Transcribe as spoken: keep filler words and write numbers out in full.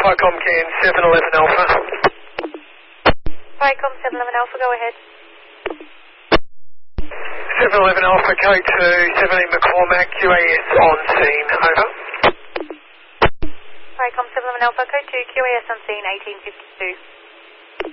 Vicom Can seven eleven Alpha. Vicom seven eleven Alpha, go ahead. seven eleven Alpha, K two, seventeen McCormack, Q A S on scene, over. Vicom seven eleven Alpha, code two, Q A S on scene, eighteen fifty-two.